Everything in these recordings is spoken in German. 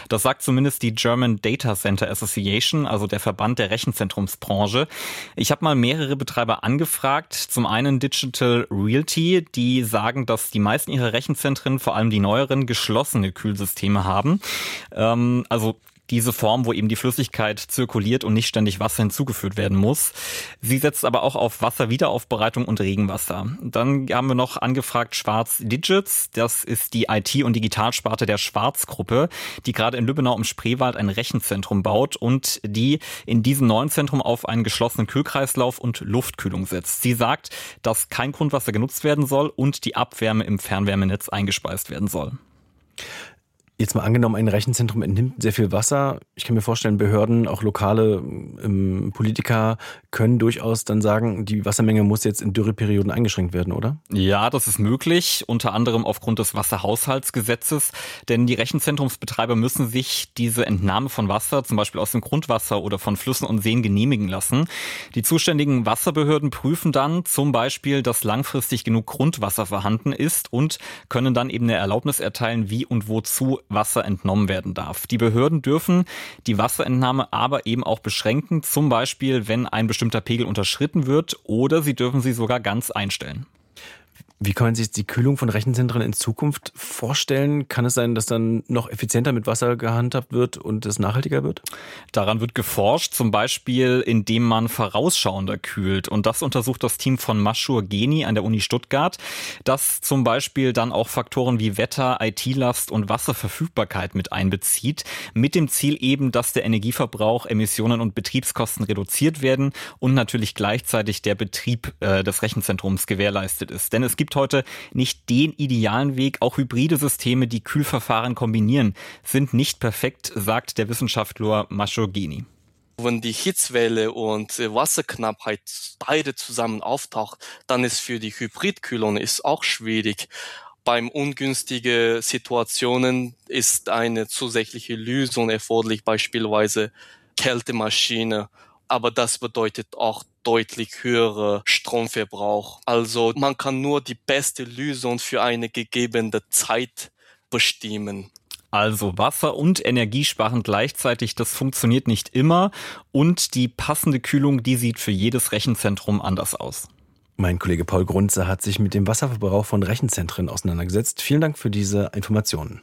Das sagt zumindest die German Data Center Association, also der Verband der Rechenzentrumsbranche. Ich habe mal mehrere Betreiber angefragt. Zum einen Digital Realty, die sagen, dass die meisten ihrer Rechenzentren, vor allem die neueren, geschlossene Kühlsysteme haben. Also diese Form, wo eben die Flüssigkeit zirkuliert und nicht ständig Wasser hinzugeführt werden muss. Sie setzt aber auch auf Wasserwiederaufbereitung und Regenwasser. Dann haben wir noch angefragt Schwarz Digits. Das ist die IT- und Digitalsparte der Schwarz-Gruppe, die gerade in Lübbenau im Spreewald ein Rechenzentrum baut und die in diesem neuen Zentrum auf einen geschlossenen Kühlkreislauf und Luftkühlung setzt. Sie sagt, dass kein Grundwasser genutzt werden soll und die Abwärme im Fernwärmenetz eingespeist werden soll. Jetzt mal angenommen, ein Rechenzentrum entnimmt sehr viel Wasser. Ich kann mir vorstellen, Behörden, auch lokale Politiker können durchaus dann sagen, die Wassermenge muss jetzt in Dürreperioden eingeschränkt werden, oder? Ja, das ist möglich, unter anderem aufgrund des Wasserhaushaltsgesetzes. Denn die Rechenzentrumsbetreiber müssen sich diese Entnahme von Wasser, zum Beispiel aus dem Grundwasser oder von Flüssen und Seen, genehmigen lassen. Die zuständigen Wasserbehörden prüfen dann zum Beispiel, dass langfristig genug Grundwasser vorhanden ist und können dann eben eine Erlaubnis erteilen, wie und wozu Wasser entnommen werden darf. Die Behörden dürfen die Wasserentnahme aber eben auch beschränken, zum Beispiel, wenn ein bestimmter Pegel unterschritten wird, oder sie dürfen sie sogar ganz einstellen. Wie kann man sich die Kühlung von Rechenzentren in Zukunft vorstellen? Kann es sein, dass dann noch effizienter mit Wasser gehandhabt wird und es nachhaltiger wird? Daran wird geforscht, zum Beispiel indem man vorausschauender kühlt. Und das untersucht das Team von Mashur Geni an der Uni Stuttgart, das zum Beispiel dann auch Faktoren wie Wetter, IT-Last und Wasserverfügbarkeit mit einbezieht, mit dem Ziel eben, dass der Energieverbrauch, Emissionen und Betriebskosten reduziert werden und natürlich gleichzeitig der Betrieb des Rechenzentrums gewährleistet ist. Denn es gibt heute nicht den idealen Weg. Auch hybride Systeme, die Kühlverfahren kombinieren, sind nicht perfekt, sagt der Wissenschaftler Mashur Geni. Wenn die Hitzewelle und Wasserknappheit beide zusammen auftaucht, dann ist für die Hybridkühlung ist auch schwierig. Beim ungünstigen Situationen ist eine zusätzliche Lösung erforderlich, beispielsweise Kältemaschine. Aber das bedeutet auch deutlich höherer Stromverbrauch. Also man kann nur die beste Lösung für eine gegebene Zeit bestimmen. Also Wasser und Energie sparen gleichzeitig, das funktioniert nicht immer. Und die passende Kühlung, die sieht für jedes Rechenzentrum anders aus. Mein Kollege Paul Grunze hat sich mit dem Wasserverbrauch von Rechenzentren auseinandergesetzt. Vielen Dank für diese Informationen.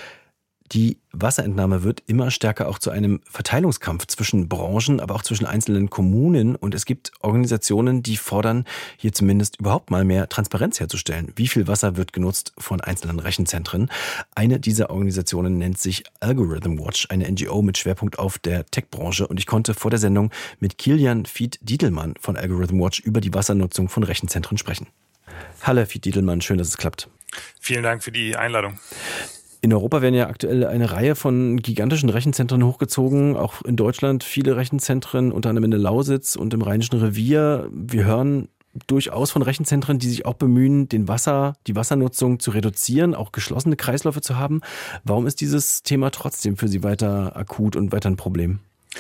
Die Wasserentnahme wird immer stärker auch zu einem Verteilungskampf zwischen Branchen, aber auch zwischen einzelnen Kommunen. Und es gibt Organisationen, die fordern, hier zumindest überhaupt mal mehr Transparenz herzustellen. Wie viel Wasser wird genutzt von einzelnen Rechenzentren? Eine dieser Organisationen nennt sich Algorithm Watch, eine NGO mit Schwerpunkt auf der Tech-Branche. Und ich konnte vor der Sendung mit Kilian Fied-Dietelmann von Algorithm Watch über die Wassernutzung von Rechenzentren sprechen. Hallo Fied-Dietelmann, schön, dass es klappt. Vielen Dank für die Einladung. In Europa werden ja aktuell eine Reihe von gigantischen Rechenzentren hochgezogen, auch in Deutschland viele Rechenzentren, unter anderem in der Lausitz und im Rheinischen Revier. Wir hören durchaus von Rechenzentren, die sich auch bemühen, die Wassernutzung zu reduzieren, auch geschlossene Kreisläufe zu haben. Warum ist dieses Thema trotzdem für Sie weiter akut und weiter ein Problem?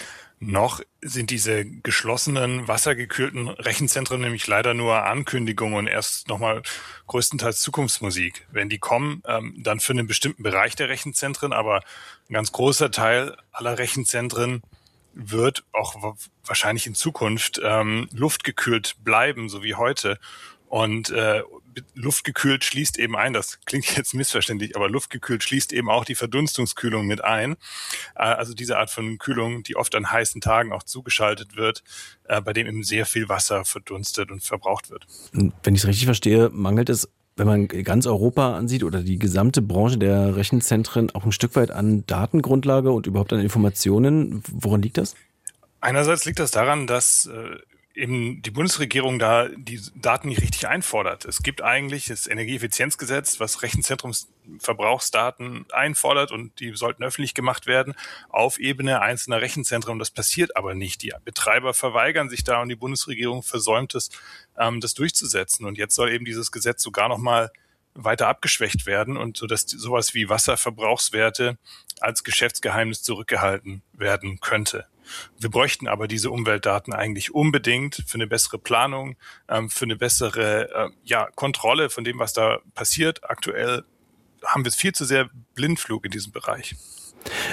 Noch sind diese geschlossenen, wassergekühlten Rechenzentren nämlich leider nur Ankündigungen und erst nochmal größtenteils Zukunftsmusik. Wenn die kommen, dann für einen bestimmten Bereich der Rechenzentren, aber ein ganz großer Teil aller Rechenzentren wird auch wahrscheinlich in Zukunft luftgekühlt bleiben, so wie heute. Und luftgekühlt schließt eben ein, das klingt jetzt missverständlich, aber luftgekühlt schließt eben auch die Verdunstungskühlung mit ein. Also diese Art von Kühlung, die oft an heißen Tagen auch zugeschaltet wird, bei dem eben sehr viel Wasser verdunstet und verbraucht wird. Wenn ich es richtig verstehe, mangelt es, wenn man ganz Europa ansieht oder die gesamte Branche der Rechenzentren, auch ein Stück weit an Datengrundlage und überhaupt an Informationen. Woran liegt das? Einerseits liegt das daran, dass eben die Bundesregierung da die Daten nicht richtig einfordert. Es gibt eigentlich das Energieeffizienzgesetz, was Rechenzentrumsverbrauchsdaten einfordert und die sollten öffentlich gemacht werden auf Ebene einzelner Rechenzentren. Das passiert aber nicht. Die Betreiber verweigern sich da und die Bundesregierung versäumt es, das durchzusetzen. Und jetzt soll eben dieses Gesetz sogar noch mal weiter abgeschwächt werden und so, dass sowas wie Wasserverbrauchswerte als Geschäftsgeheimnis zurückgehalten werden könnte. Wir bräuchten aber diese Umweltdaten eigentlich unbedingt für eine bessere Planung, für eine bessere Kontrolle von dem, was da passiert. Aktuell haben wir viel zu sehr Blindflug in diesem Bereich.